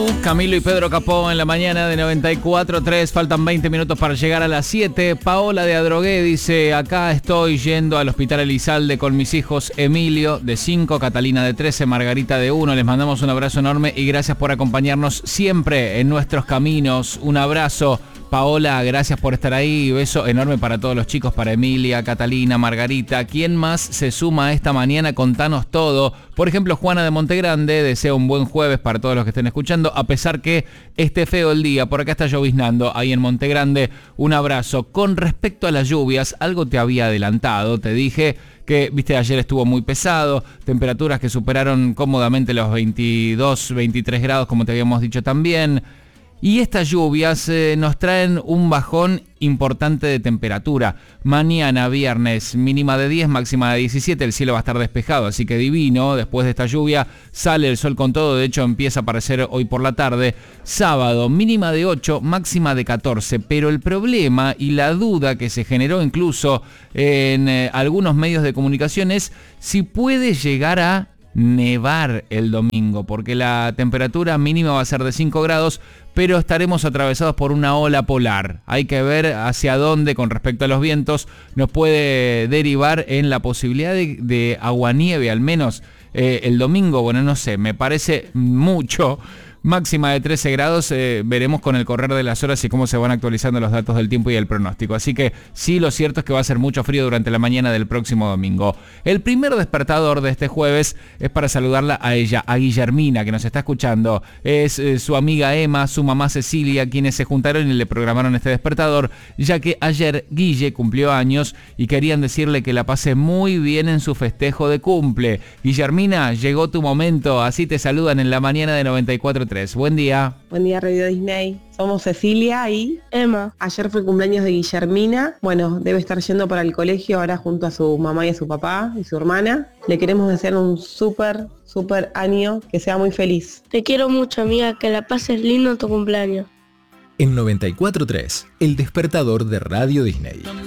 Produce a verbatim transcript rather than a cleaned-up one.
Blue, Camilo y Pedro Capó en la mañana de noventa y cuatro punto tres. Faltan veinte minutos para llegar a las siete. Paola de Adrogué dice: acá estoy yendo al Hospital Elizalde con mis hijos Emilio de cinco, Catalina de trece, Margarita de uno. Les mandamos un abrazo enorme y gracias por acompañarnos siempre en nuestros caminos. Un abrazo, Paola, gracias por estar ahí. Beso enorme para todos los chicos, para Emilia, Catalina, Margarita. ¿Quién más se suma esta mañana? Contanos todo. Por ejemplo, Juana de Montegrande desea un buen jueves para todos los que estén escuchando, a pesar que esté feo el día. Por acá está lloviznando, ahí en Montegrande. Un abrazo. Con respecto a las lluvias, algo te había adelantado. Te dije que, viste, ayer estuvo muy pesado, temperaturas que superaron cómodamente los veintidós, veintitrés grados, como te habíamos dicho también. Y estas lluvias eh, nos traen un bajón importante de temperatura. Mañana, viernes, mínima de diez, máxima de diecisiete. El cielo va a estar despejado, así que divino. Después de esta lluvia sale el sol con todo. De hecho, empieza a aparecer hoy por la tarde. Sábado, mínima de ocho, máxima de catorce. Pero el problema y la duda que se generó incluso en eh, algunos medios de comunicación es si puede llegar a nevar el domingo, porque la temperatura mínima va a ser de cinco grados, pero estaremos atravesados por una ola polar. Hay que ver hacia dónde, con respecto a los vientos, nos puede derivar en la posibilidad de, de aguanieve, al menos eh, el domingo. Bueno, no sé, me parece mucho. Máxima de trece grados, eh, veremos con el correr de las horas y cómo se van actualizando los datos del tiempo y el pronóstico. Así que sí, lo cierto es que va a ser mucho frío durante la mañana del próximo domingo. El primer despertador de este jueves es para saludarla a ella, a Guillermina, que nos está escuchando. Es eh, su amiga Emma, su mamá Cecilia, quienes se juntaron y le programaron este despertador, ya que ayer Guille cumplió años y querían decirle que la pase muy bien en su festejo de cumple. Guillermina, llegó tu momento, así te saludan en la mañana de noventa y cuatro punto tres. Buen día. Buen día, Radio Disney. Somos Cecilia y Emma. Ayer fue el cumpleaños de Guillermina. Bueno, debe estar yendo para el colegio ahora junto a su mamá y a su papá y su hermana. Le queremos desear un súper, súper año, que sea muy feliz. Te quiero mucho, amiga, que la pases lindo en tu cumpleaños. En noventa y cuatro punto tres, el despertador de Radio Disney.